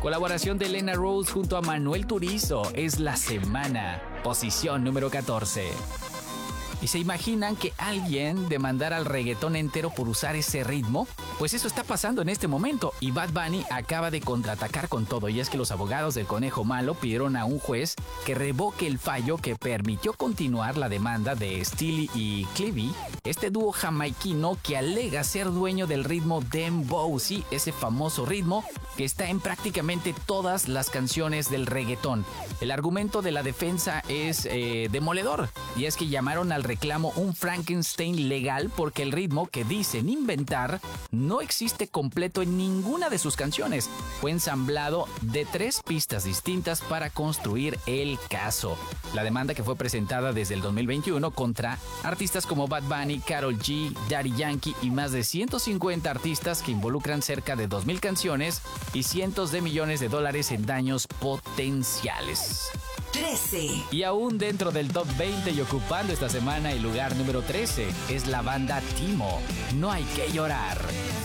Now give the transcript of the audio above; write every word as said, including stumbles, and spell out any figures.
Colaboración de Elena Rose junto a Manuel Turizo es La Semana, posición número catorce. ¿Y se imaginan que alguien demandara al reggaetón entero por usar ese ritmo? Pues eso está pasando en este momento y Bad Bunny acaba de contraatacar con todo, y es que los abogados del Conejo Malo pidieron a un juez que revoque el fallo que permitió continuar la demanda de Steely y Clevie, este dúo jamaiquino que alega ser dueño del ritmo dembow, sí, ese famoso ritmo que está en prácticamente todas las canciones del reggaetón. El argumento de la defensa es eh, demoledor, y es que llamaron al reclamo un Frankenstein legal porque el ritmo que dicen inventar no existe completo en ninguna de sus canciones. Fue ensamblado de tres pistas distintas para construir el caso. La demanda, que fue presentada desde el dos mil veintiuno contra artistas como Bad Bunny, Karol G, Daddy Yankee y más de ciento cincuenta artistas que involucran cerca de dos mil canciones y cientos de millones de dólares en daños potenciales. trece. Y aún dentro del top veinte y ocupando esta semana el lugar número trece es la banda Timo, No hay que llorar.